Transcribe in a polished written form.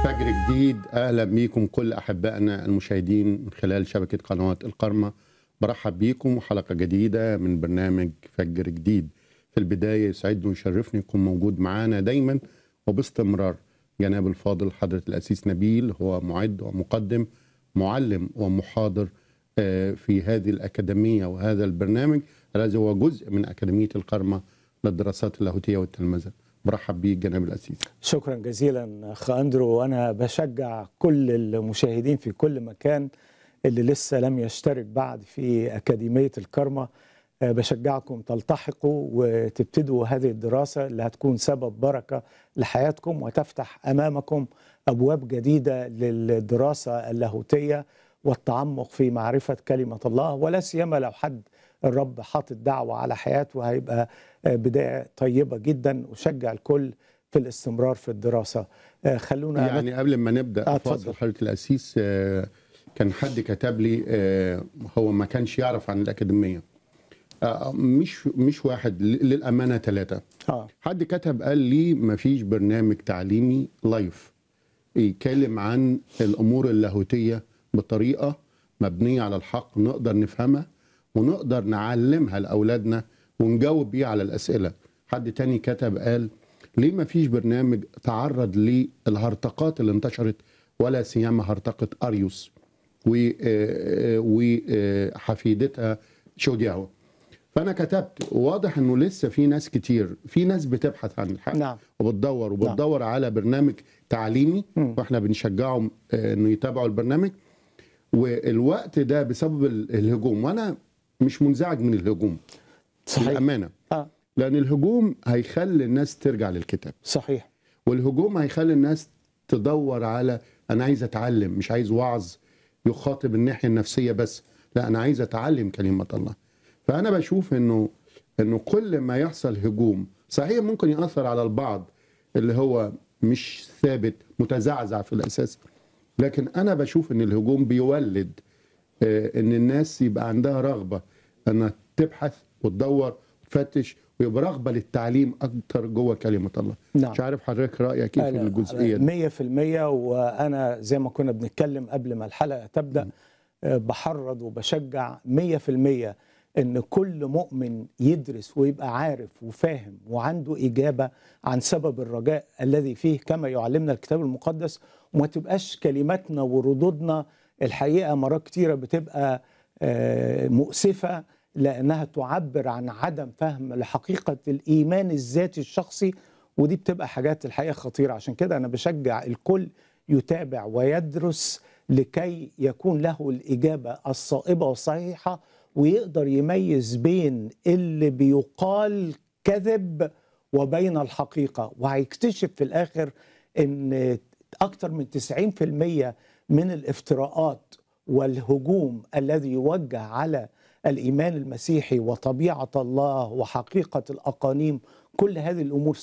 فجر جديد، اهلا بيكم كل احبائنا المشاهدين من خلال شبكه قنوات القرمه. برحب بيكم وحلقه جديده من برنامج فجر جديد. في البدايه يسعدني ويشرفني يكون موجود معانا دايما وباستمرار جناب الفاضل حضره الاسيس نبيل، هو معد ومقدم معلم ومحاضر في هذه الاكاديميه وهذا البرنامج الذي هو جزء من اكاديميه القرمه للدراسات اللاهوتيه والتلمذه. برحب بيك جناب الاسيس. شكرا جزيلا اخ اندرو، وانا بشجع كل المشاهدين في كل مكان اللي لسه لم يشترك بعد في اكاديميه الكرمه، بشجعكم تلتحقوا وتبتدوا هذه الدراسه اللي هتكون سبب بركه لحياتكم وتفتح امامكم ابواب جديده للدراسه اللاهوتيه والتعمق في معرفه كلمه الله، ولا سيما لو حد الرب حاطط دعوه على حياته هيبقى بدايه طيبه جدا. أشجع الكل في الاستمرار في الدراسه. خلونا يعني قبل ما نبدا فاصل حضره الاسيس، كان حد كتب لي هو ما كانش يعرف عن الاكاديميه، مش واحد، للامانه ثلاثه. حد كتب قال لي ما فيش برنامج تعليمي لايف يتكلم عن الامور اللاهوتيه بطريقه مبنيه على الحق نقدر نفهمها ونقدر نعلمها لاولادنا ونجاوب بيه على الاسئله. حد تاني كتب قال ليه ما فيش برنامج تعرض للهرطقات اللي انتشرت ولا سيما هرطقه اريوس وحفيدتها شودياهو. فانا كتبت واضح انه لسه في ناس كتير، في ناس بتبحث عن الحق. نعم. وبتدور على برنامج تعليمي، واحنا بنشجعهم انه يتابعوا البرنامج. والوقت ده بسبب الهجوم، وانا مش منزعج من الهجوم. صحيح. الامانه لان الهجوم هيخلي الناس ترجع للكتاب. صحيح. والهجوم هيخلي الناس تدور على انا عايز اتعلم، مش عايز وعظ يخاطب الناحيه النفسيه بس، لا انا عايز اتعلم كلمه الله. فانا بشوف انه كل ما يحصل هجوم صحيح ممكن ياثر على البعض اللي هو مش ثابت متزعزع في الاساس، لكن انا بشوف ان الهجوم بيولد ان الناس يبقى عندها رغبه انها تبحث وتدور وتفتش ويبقى رغبه للتعليم اكتر جوه كلمه الله. نعم. مش عارف حضرتك رايك ايه في الجزئيه دي؟ 100%. وانا زي ما كنا بنتكلم قبل ما الحلقه تبدا بحرض وبشجع 100% ان كل مؤمن يدرس ويبقى عارف وفاهم وعنده اجابه عن سبب الرجاء الذي فيه كما يعلمنا الكتاب المقدس، وما تبقاش كلماتنا وردودنا الحقيقه مرات كتيره بتبقى مؤسفه، لأنها تعبر عن عدم فهم لحقيقة الإيمان الذاتي الشخصي، ودي بتبقى حاجات الحقيقة خطيرة. عشان كده أنا بشجع الكل يتابع ويدرس لكي يكون له الإجابة الصائبة والصحيحة، ويقدر يميز بين اللي بيقال كذب وبين الحقيقة، وهيكتشف في الآخر أن أكثر من 90% من الافتراءات والهجوم الذي يوجه على الإيمان المسيحي وطبيعة الله وحقيقة الأقانيم، كل هذه الأمور